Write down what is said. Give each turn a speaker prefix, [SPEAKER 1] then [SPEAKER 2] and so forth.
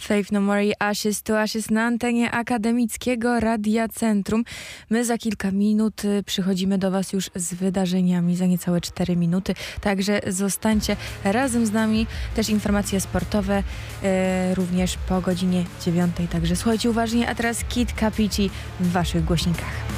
[SPEAKER 1] Faith No More i Ashes to Ashes na antenie Akademickiego Radia Centrum. My za kilka minut przychodzimy do Was już z wydarzeniami, za niecałe 4 minuty. Także zostańcie razem z nami. Też informacje sportowe również po godzinie 9. Także słuchajcie uważnie, a teraz Kid Capiti w Waszych głośnikach.